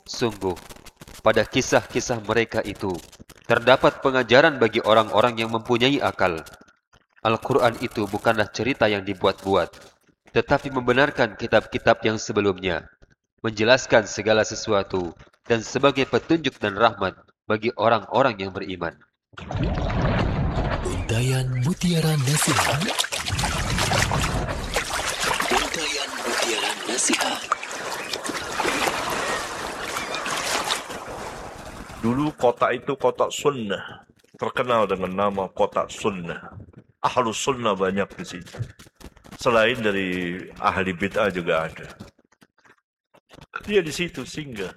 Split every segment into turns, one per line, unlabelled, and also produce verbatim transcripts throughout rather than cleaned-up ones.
Sungguh, pada kisah-kisah mereka itu terdapat pengajaran bagi orang-orang yang mempunyai akal. Al-Quran itu bukanlah cerita yang dibuat-buat, tetapi membenarkan kitab-kitab yang sebelumnya, menjelaskan segala sesuatu, dan sebagai petunjuk dan rahmat bagi orang-orang yang beriman.
Untayan Mutiara Nasihat. Untayan Mutiara Nasihat.
Dulu kota itu kota sunnah, terkenal dengan nama kota sunnah. Ahlus sunnah banyak di situ. Selain dari ahli bid'ah juga ada. Dia di situ singgah.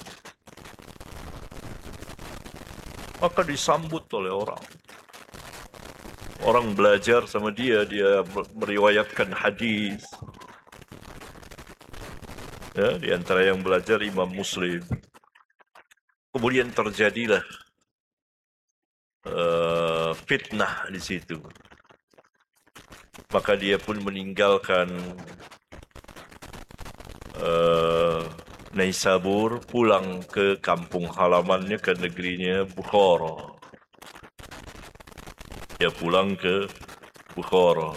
Maka disambut oleh orang. Orang belajar sama dia, dia meriwayatkan hadis. Ya, di antara yang belajar Imam Muslim. Kemudian terjadilah uh, fitnah di situ. Maka dia pun meninggalkan uh, Naisabur, pulang ke kampung halamannya, ke negerinya Bukhara. Dia pulang ke Bukhara.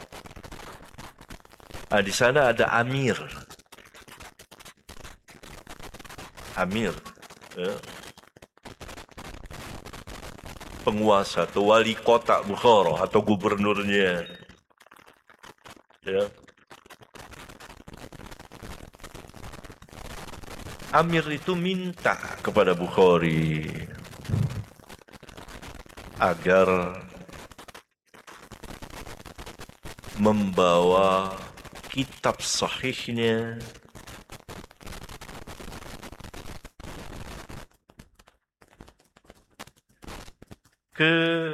Nah, di sana ada Amir. Amir. Ya. Penguasa atau wali kota Bukhara atau gubernurnya. Ya. Amir itu minta kepada Bukhari agar membawa kitab sahihnya ke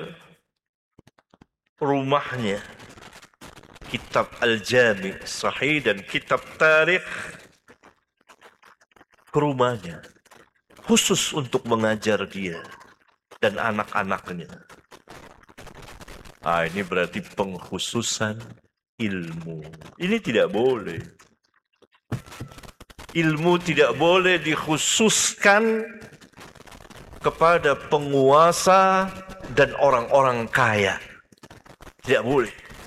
rumahnya, kitab Al-Jami' Sahih dan kitab Tarikh ke rumahnya, khusus untuk mengajar dia dan anak-anaknya. Ah, ini berarti pengkhususan ilmu. Ini tidak boleh. Ilmu tidak boleh dikhususkan kepada penguasa dan orang-orang kaya. Tidak boleh.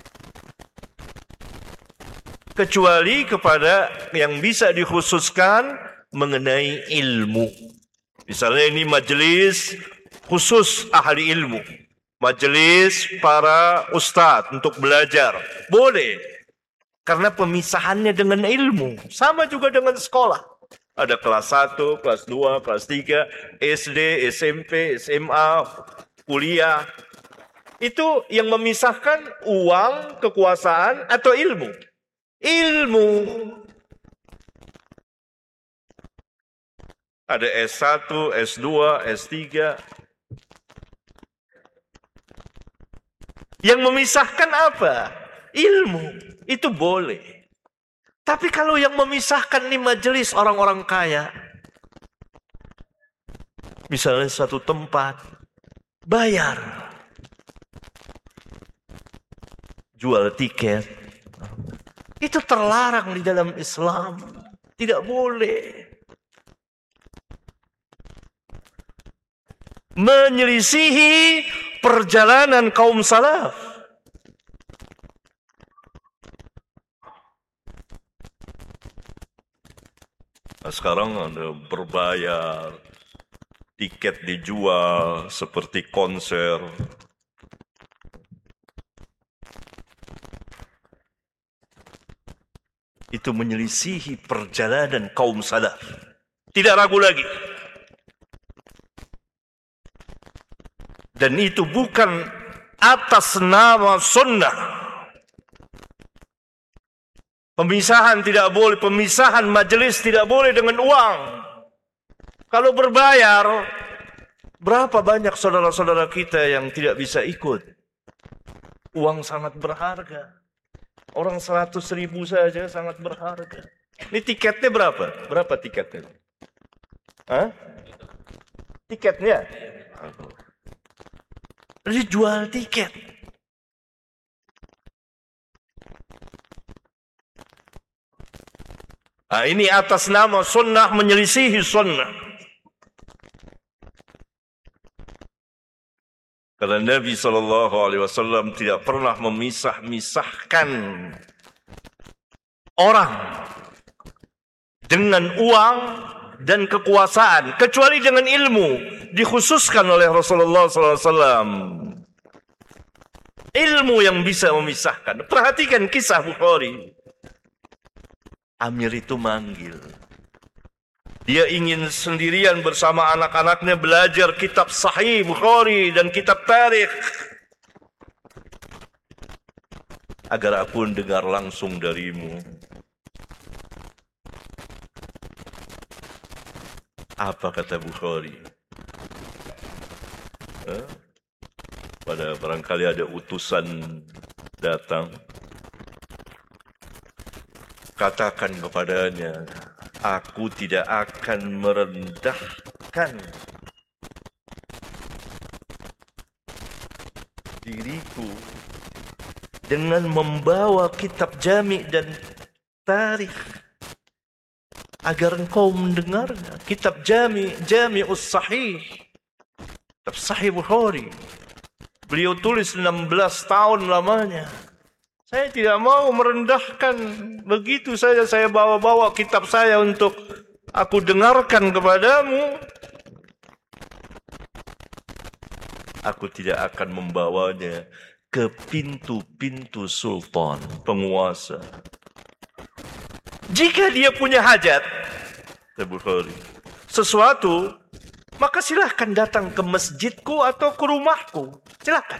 Kecuali kepada yang bisa dikhususkan mengenai ilmu. Misalnya ini majelis khusus ahli ilmu. Majelis para ustadz untuk belajar. Boleh. Karena pemisahannya dengan ilmu. Sama juga dengan sekolah. Ada kelas satu, kelas dua, kelas tiga, S D, S M P, S M A, kuliah. Itu yang memisahkan uang, kekuasaan, atau ilmu. Ilmu. Ada S satu, S dua, S tiga. Yang memisahkan apa? Ilmu. Itu boleh. Tapi kalau yang memisahkan ini majelis orang-orang kaya, misalnya satu tempat, bayar, jual tiket, itu terlarang di dalam Islam. Tidak boleh. Menyelisihi perjalanan kaum salaf. Nah, sekarang ada berbayar, tiket dijual seperti konser. Itu menyelisihi perjalanan kaum salaf. Tidak ragu lagi. Dan itu bukan atas nama sunnah. Pemisahan tidak boleh, pemisahan majelis tidak boleh dengan uang. Kalau berbayar, berapa banyak saudara-saudara kita yang tidak bisa ikut? Uang sangat berharga. Orang seratus ribu saja sangat berharga. Ini tiketnya berapa? Berapa tiketnya? Hah? Tiketnya? Jadi jual tiket. Nah, ini atas nama sunnah menyelisihi sunnah. Karena Nabi shallallahu alaihi wasallam tidak pernah memisah-misahkan orang dengan uang dan kekuasaan, kecuali dengan ilmu, dikhususkan oleh Rasulullah shallallahu alaihi wasallam. Ilmu yang bisa memisahkan. Perhatikan kisah Bukhari. Amir itu manggil. Dia ingin sendirian bersama anak-anaknya belajar kitab Sahih Bukhari dan kitab tarikh. Agar aku dengar langsung darimu. Apa kata Bukhari? Eh? Pada barangkali ada utusan datang. Katakan kepadanya, aku tidak akan merendahkan diriku dengan membawa kitab jami' dan tarikh agar engkau mendengarnya. Kitab jami', jami'us sahih, kitab Sahih Bukhari. Beliau tulis enam belas tahun lamanya. Saya tidak mau merendahkan. Begitu saja saya bawa-bawa kitab saya untuk aku dengarkan kepadamu. Aku tidak akan membawanya ke pintu-pintu sultan, penguasa. Jika dia punya hajat, sesuatu, maka silahkan datang ke masjidku atau ke rumahku. Silahkan.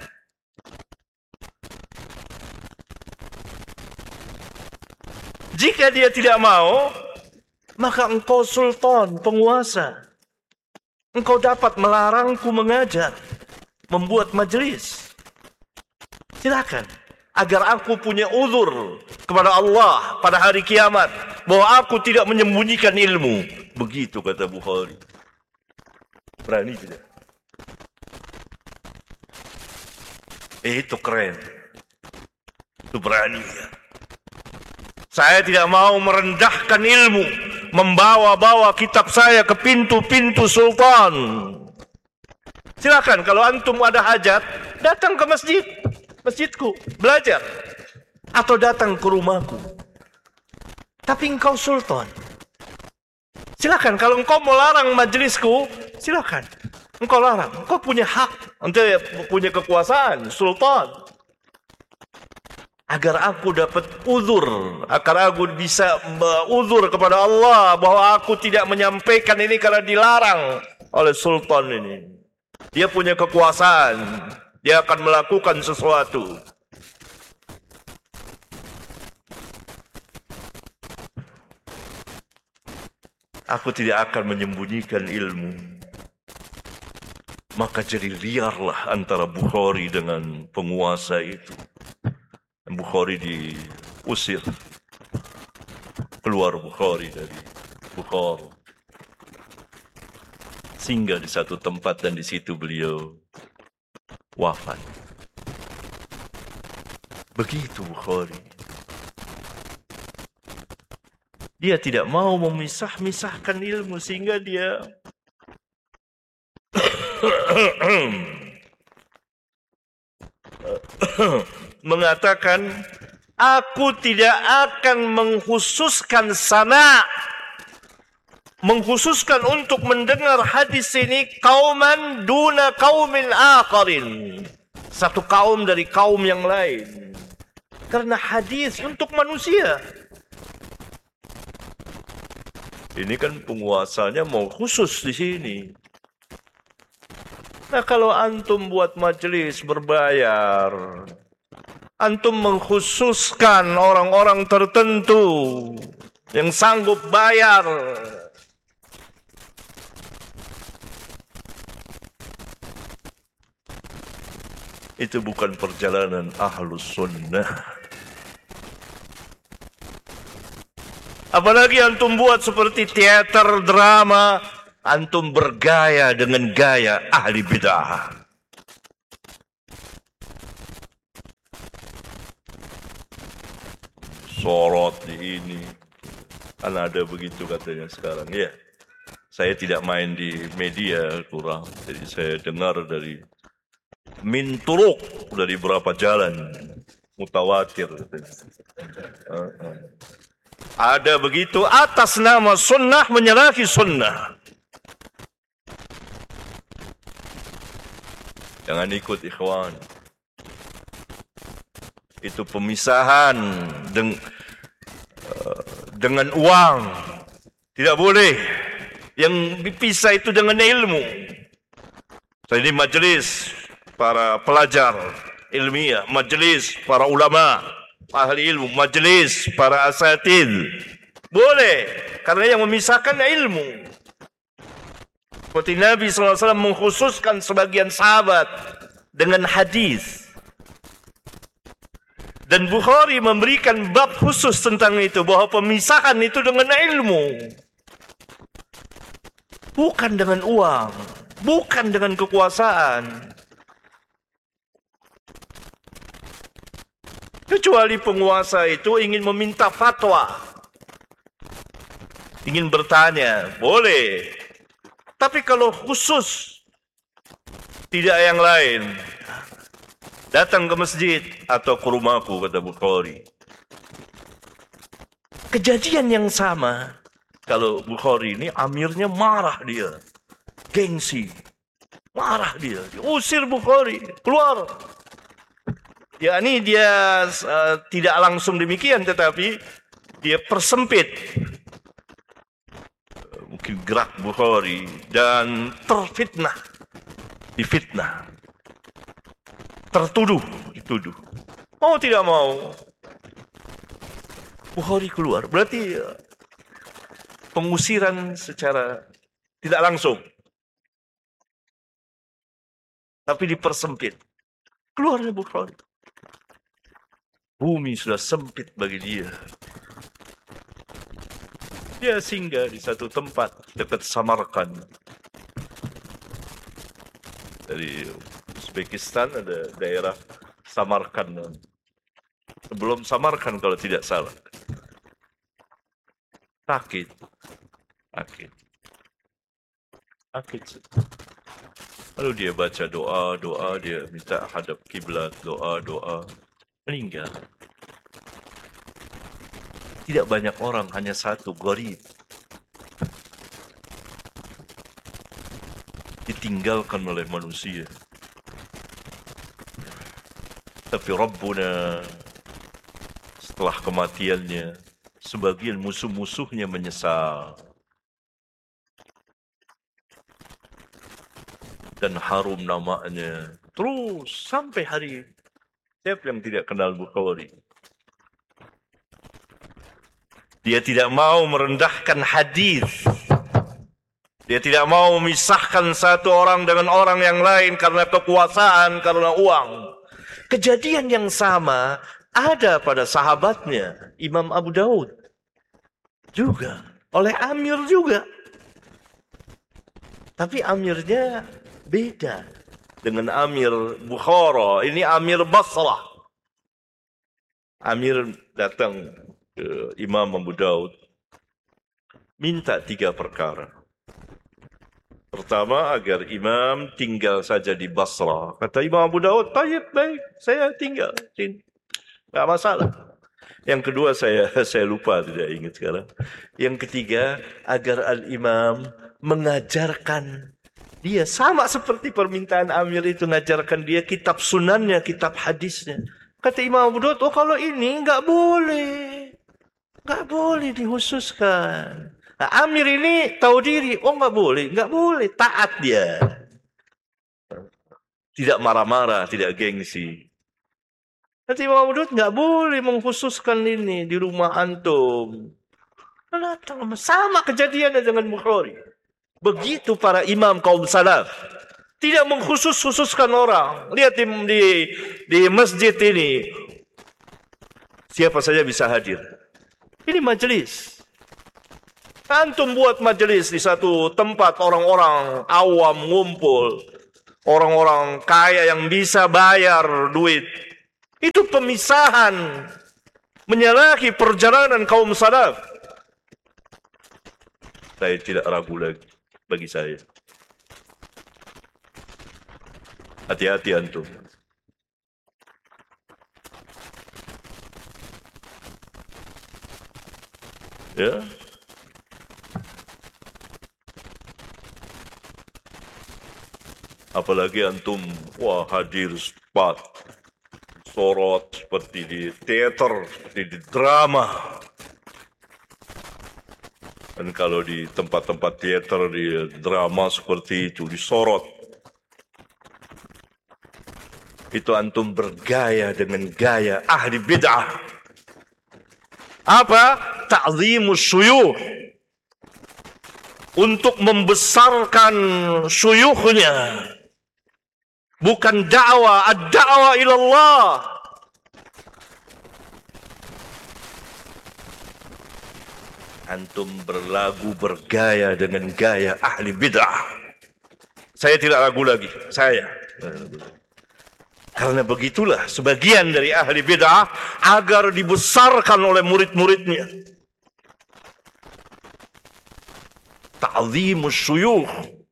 Jika dia tidak mau, maka engkau sultan, penguasa. Engkau dapat melarangku mengajar, membuat majelis. Silakan. Agar aku punya uzur kepada Allah pada hari kiamat, bahwa aku tidak menyembunyikan ilmu. Begitu kata Bukhari. Berani tidak? Eh, itu keren. Itu berani ya. Saya tidak mau merendahkan ilmu, membawa-bawa kitab saya ke pintu-pintu sultan. Silakan kalau antum ada hajat, datang ke masjid, masjidku, belajar. Atau datang ke rumahku. Tapi engkau sultan. Silakan kalau engkau mau larang majelisku, silakan. Engkau larang, engkau punya hak, engkau punya kekuasaan, sultan. Agar aku dapat uzur, agar aku bisa uzur kepada Allah bahwa aku tidak menyampaikan ini karena dilarang oleh sultan ini. Dia punya kekuasaan, dia akan melakukan sesuatu. Aku tidak akan menyembunyikan ilmu. Maka jadi liarlah antara Bukhari dengan penguasa itu. Bukhari diusir. Keluar Bukhari dari Bukhara. Singgah di satu tempat dan di situ beliau wafat. Begitu Bukhari. Dia tidak mau memisah-misahkan ilmu sehingga dia mengatakan, aku tidak akan mengkhususkan sana, mengkhususkan untuk mendengar hadis ini kauman duna kaumin akharin, satu kaum dari kaum yang lain, karena hadis untuk manusia. Ini kan penguasanya mau khusus di sini. Nah, kalau antum buat majelis berbayar, antum mengkhususkan orang-orang tertentu yang sanggup bayar, itu bukan perjalanan ahlus sunnah. Apalagi antum buat seperti teater drama, antum bergaya dengan gaya ahli bid'ah. Sorot di ini, kan ada begitu katanya sekarang. Ya, saya tidak main di media kurang, jadi saya dengar dari min turuq, dari berapa jalan, mutawatir. Ada begitu atas nama sunnah menyalahi sunnah. Jangan ikut ikhwan. Itu pemisahan deng, uh, dengan uang. Tidak boleh. Yang dipisah itu dengan ilmu. Jadi majelis para pelajar ilmiah, majelis para ulama, ahli ilmu, majelis para asatid. Boleh, karena yang memisahkan ilmu. Seperti Nabi sallallahu alaihi wasallam mengkhususkan sebagian sahabat dengan hadis. Dan Bukhari memberikan bab khusus tentang itu, bahwa pemisahan itu dengan ilmu. Bukan dengan uang, bukan dengan kekuasaan. Kecuali penguasa itu ingin meminta fatwa, ingin bertanya, boleh. Tapi kalau khusus, tidak yang lain, datang ke masjid atau ke rumahku, kata Bukhari. Kejadian yang sama, kalau Bukhari ini amirnya marah dia, gengsi, marah dia, diusir Bukhari, keluar. Ya ini dia uh, tidak langsung demikian, tetapi dia persempit uh, mungkin gerak Bukhari dan terfitnah, difitnah, tertuduh, dituduh. Mau tidak mau, Bukhari keluar. Berarti uh, pengusiran secara tidak langsung, tapi dipersempit. Keluarnya Bukhari. Bumi sudah sempit bagi dia. Dia singgah di satu tempat dekat Samarkand. Dari Uzbekistan ada daerah Samarkand. Sebelum Samarkand kalau tidak salah. Sakit. Sakit. Sakit. Lalu dia baca doa, doa, dia minta hadap kiblat, doa, doa. Meninggal. Tidak banyak orang, hanya satu, gharib. Ditinggalkan oleh manusia. Tapi Rabbuna, setelah kematiannya, sebagian musuh-musuhnya menyesal. Dan harum namanya. Terus sampai hari ini. Siapa yang tidak kenal Bukhari? Dia tidak mau merendahkan hadis. Dia tidak mau memisahkan satu orang dengan orang yang lain karena kekuasaan, karena uang. Kejadian yang sama ada pada sahabatnya, Imam Abu Daud. Juga. Oleh Amir juga. Tapi Amirnya beda. Dengan Amir Bukhara, ini Amir Basrah. Amir datang ke Imam Abu Daud, minta tiga perkara. Pertama, agar Imam tinggal saja di Basrah. Kata Imam Abu Daud, baik, baik, saya tinggal sini, tak masalah. Yang kedua, saya saya lupa, tidak ingat sekarang. Yang ketiga, agar Al-Imam mengajarkan dia, sama seperti permintaan Amir itu, ngajarkan dia kitab sunannya, kitab hadisnya. Kata Imam Abu Daud, oh kalau ini enggak boleh. Enggak boleh dihususkan. Nah, Amir ini tahu diri, oh enggak boleh, enggak boleh, taat dia. Tidak marah-marah, tidak gengsi. Kata Imam Abu Daud, enggak boleh mengkhususkan ini di rumah antum. Sama kejadiannya dengan Bukhari. Begitu para imam kaum salaf. Tidak mengkhusus-khususkan orang. Lihat di, di, di masjid ini. Siapa saja bisa hadir. Ini majelis. Antum buat majelis di satu tempat orang-orang awam ngumpul. Orang-orang kaya yang bisa bayar duit. Itu pemisahan. Menyalahi perjalanan kaum salaf. Saya tidak ragu lagi. Bagi saya. Hati-hati antum. Ya. Apalagi antum, wah hadir spot, sorot seperti di teater, seperti di drama. Dan kalau di tempat-tempat teater, di drama seperti itu, disorot. Itu antum bergaya dengan gaya ahli bid'ah. Apa? Ta'zimus syuyukh. Untuk membesarkan syuyukhnya. Bukan dakwah, ad-da'wah ilallah. Antum berlagu bergaya dengan gaya ahli bid'ah. Saya tidak ragu lagi, saya. Karena begitulah sebagian dari ahli bid'ah agar dibesarkan oleh murid-muridnya. Ta'zimus syuyukh.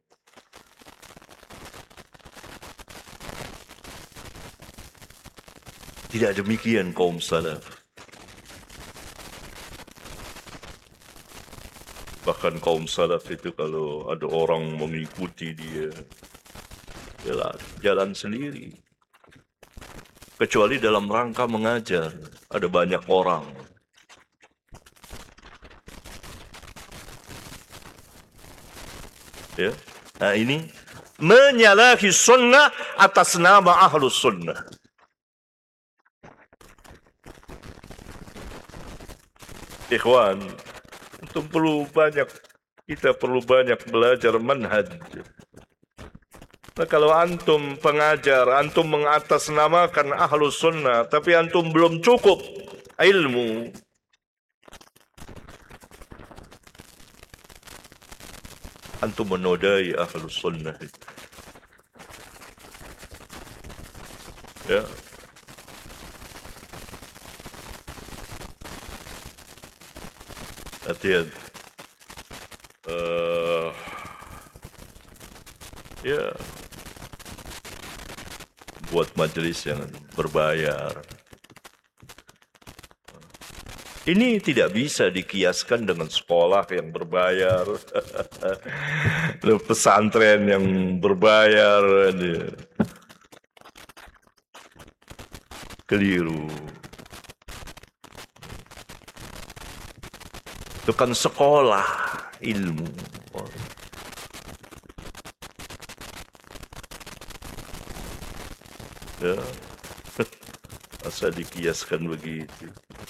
Tidak demikian kaum salaf. Bahkan kaum salaf itu kalau ada orang mengikuti dia, jalan, jalan sendiri. Kecuali dalam rangka mengajar, ada banyak orang. Ya, nah ini menyalahi sunnah atas nama ahlus sunnah. Ikhwan, itu perlu banyak, kita perlu banyak belajar manhaj. Nah, kalau antum pengajar, antum mengatasnamakan ahlus sunnah, tapi antum belum cukup ilmu, antum menodai ahlus sunnah. Ya. Hati-hati. Uh, ya, buat majelis yang berbayar. Ini tidak bisa dikiaskan dengan sekolah yang berbayar, pesantren yang berbayar. Keliru. Itu kan sekolah ilmu. Ya, masa dikiaskan begitu.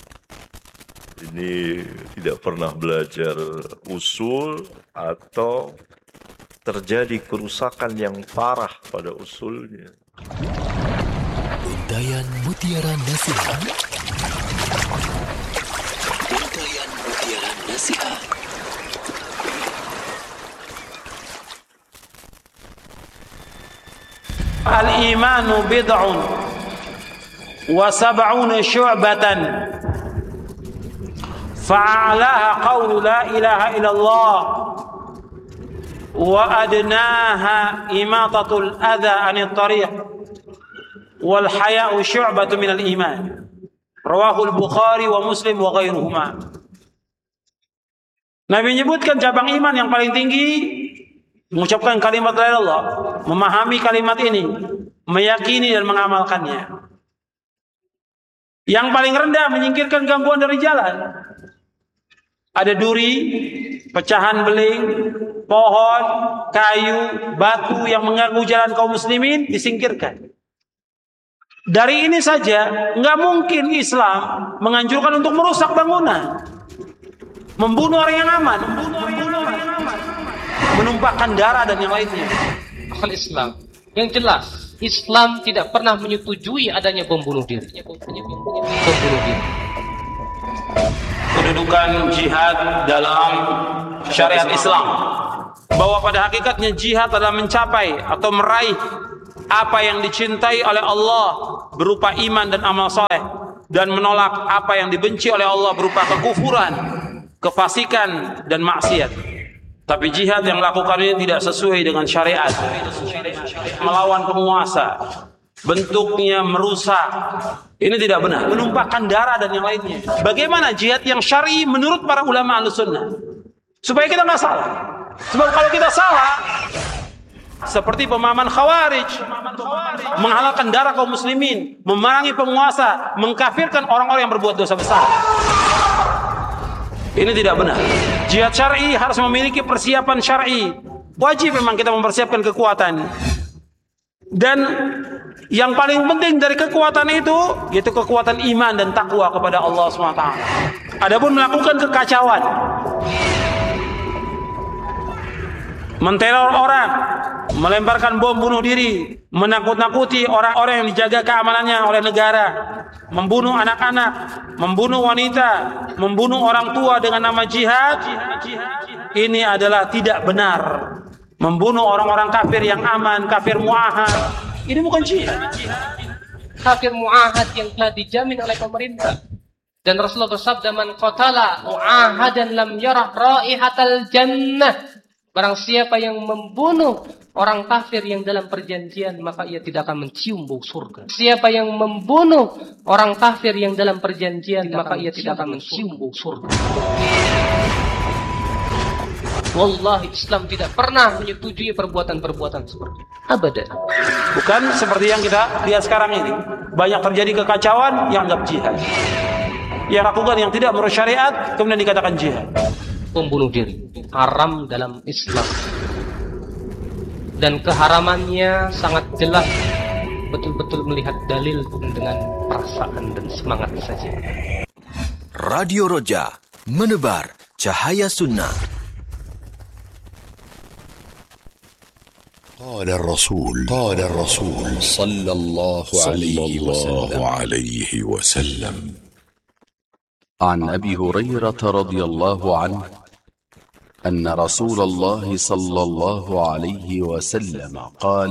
Ini tidak pernah belajar usul atau terjadi kerusakan yang parah pada usulnya.
Untayan Mutiara Nasihat. Untayan Mutiara Nasihat.
Al-imanu bid'un wa sab'una syu'batan fa'alaha qawlu la ilaha illallah wa adnaha imatatul adha anit tariq wal haya'u syu'batu minal iman. Rawahul Bukhari wa Muslim wa ghairuhuma. Nabi menyebutkan cabang iman yang paling tinggi mengucapkan kalimat la ilaha illallah, memahami kalimat ini, meyakini dan mengamalkannya. Yang paling rendah menyingkirkan gangguan dari jalan. Ada duri, pecahan beling, pohon, kayu, batu yang mengganggu jalan kaum muslimin disingkirkan. Dari ini saja nggak mungkin Islam menganjurkan untuk merusak bangunan, membunuh orang yang aman, membunuh orang yang aman, menumpahkan darah dan yang lainnya.
Akal Islam yang jelas, Islam tidak pernah menyetujui adanya bom bunuh diri. Bom bunuh diri.
Kedudukan jihad dalam syariat Islam, bahwa pada hakikatnya jihad adalah mencapai atau meraih apa yang dicintai oleh Allah berupa iman dan amal soleh, dan menolak apa yang dibenci oleh Allah berupa kekufuran, kefasikan dan maksiat. Tapi jihad yang lakukan ini tidak sesuai dengan syariat, melawan penguasa, bentuknya merusak, ini tidak benar, menumpahkan darah dan yang lainnya. Bagaimana jihad yang syar'i menurut para ulama Ahlussunnah? Supaya kita nggak salah. Sebab kalau kita salah, seperti pemahaman Khawarij, menghalalkan darah kaum muslimin, memerangi penguasa, mengkafirkan orang-orang yang berbuat dosa besar. Ini tidak benar. Jihad syar'i harus memiliki persiapan syar'i. Wajib memang kita mempersiapkan kekuatan. Dan yang paling penting dari kekuatan itu yaitu kekuatan iman dan takwa kepada Allah subhanahu wa taala. Adapun melakukan kekacauan, menteror orang, melemparkan bom bunuh diri, menakut-nakuti orang-orang yang dijaga keamanannya oleh negara, membunuh anak-anak, membunuh wanita, membunuh orang tua dengan nama jihad, ini adalah tidak benar. Membunuh orang-orang kafir yang aman, kafir mu'ahad, ini bukan jihad.
Kafir mu'ahad yang telah dijamin oleh pemerintah. Dan Rasulullah bersabda, man qatala mu'ahadan lam yarah raihatal jannah. Barang siapa yang membunuh orang kafir yang dalam perjanjian, maka ia tidak akan mencium bau surga. Siapa yang membunuh orang kafir yang dalam perjanjian, maka ia tidak akan mencium bau surga. Wallahi, Islam tidak pernah menyetujui perbuatan-perbuatan seperti itu. Abadan.
Bukan seperti yang kita lihat sekarang ini. Banyak terjadi kekacauan yang anggap jihad. Yang lakukan yang tidak menurut syariat, kemudian dikatakan jihad.
Pembunuh diri haram dalam Islam, dan keharamannya sangat jelas, betul-betul melihat dalil dengan perasaan dan semangat saja.
Radio Roja, menebar cahaya sunnah.
قال الرسول قال الرسول صلى الله عليه وسلم
عن أبي هريرة رضي الله عنه أن رسول الله صلى الله عليه وسلم قال: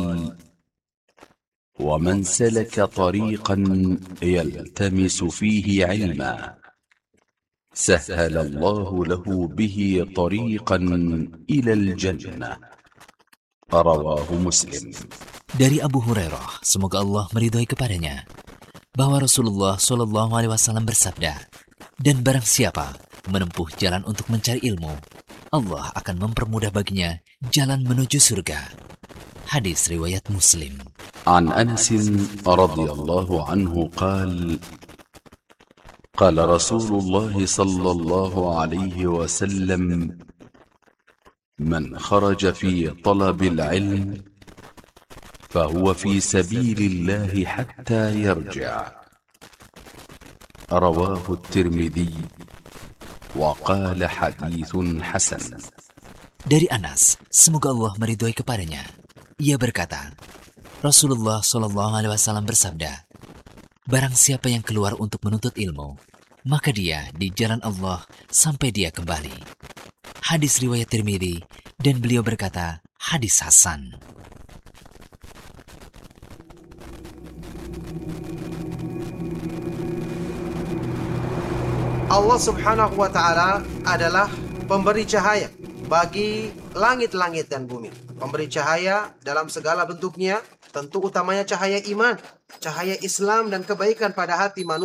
ومن سلك طريقا يلتمس فيه علما سهل الله له به طريقا إلى الجنة. رواه Muslim.
Dari Abu Hurairah, semoga Allah meridhai kepadanya, bahwa Rasulullah shallallahu alaihi wasallam bersabda, dan barang siapa menempuh jalan untuk mencari ilmu, Allah akan mempermudah baginya jalan menuju surga. Hadis riwayat Muslim.
An Anas radhiyallahu anhu qala qala Rasulullah sallallahu alaihi wasallam من خرج في طلب العلم فهو في سبيل الله حتى يرجع. رواه الترمذي وقال حديث حسن.
Dari Anas, semoga Allah meridhoi kepadanya, ia berkata, Rasulullah shallallahu alaihi wasallam bersabda, barang siapa yang keluar untuk menuntut ilmu, maka dia di jalan Allah sampai dia kembali. Hadis riwayat Tirmidzi, dan beliau berkata, hadis hasan.
Allah subhanahu wa ta'ala adalah pemberi cahaya bagi langit-langit dan bumi. Pemberi cahaya dalam segala bentuknya, tentu utamanya cahaya iman, cahaya Islam dan kebaikan pada hati manusia.